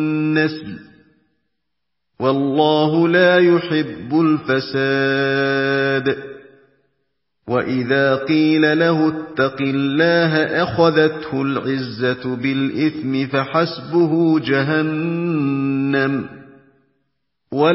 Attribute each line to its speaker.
Speaker 1: النَّسْلِ ۗ وَاللَّهُ لَا يُحِبُّ الْفَسَادَ. وَإِذَا قِيلَ لَهُ اتَّقِ اللَّهَ أَخَذَتْهُ الْعِزَّةُ بِالْإِثْمِ فَحَسْبُهُ جَهَنَّمُ